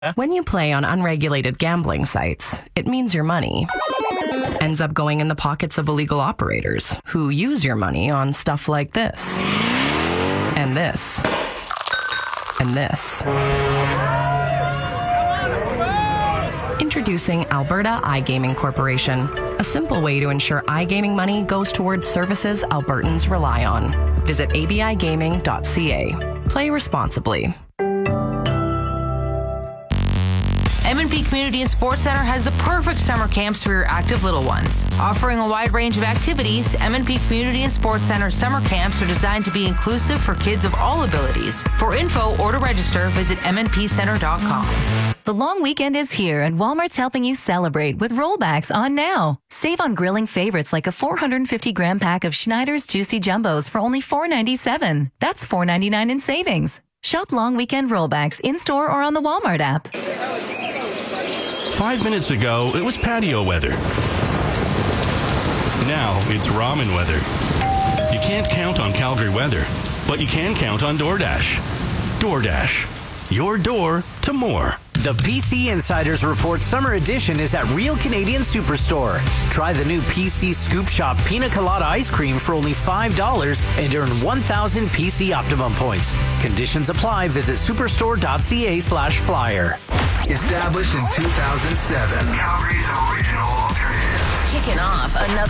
When you play on unregulated gambling sites, it means your money ends up going in the pockets of illegal operators who use your money on stuff like this, and this, and this. Introducing Alberta iGaming Corporation, a simple way to ensure iGaming money goes towards services Albertans rely on. Visit abigaming.ca. Play responsibly. M&P Community and Sports Center has the perfect summer camps for your active little ones. Offering a wide range of activities, M&P Community and Sports Center summer camps are designed to be inclusive for kids of all abilities. For info or to register, visit mnpcenter.com. The long weekend is here, and Walmart's helping you celebrate with rollbacks on now. Save on grilling favorites like a 450-gram pack of Schneider's Juicy Jumbos for only $4.97. That's $4.99 in savings. Shop long weekend rollbacks in-store or on the Walmart app. 5 minutes ago, it was patio weather. Now it's ramen weather. You can't count on Calgary weather, but you can count on DoorDash. DoorDash, your door to more. The PC Insiders Report Summer Edition is at Real Canadian Superstore. Try the new PC Scoop Shop Pina Colada Ice Cream for only $5 and earn 1,000 PC Optimum points. Conditions apply. Visit superstore.ca/flyer. Established in 2007. Calgary's original alternative. Kicking off another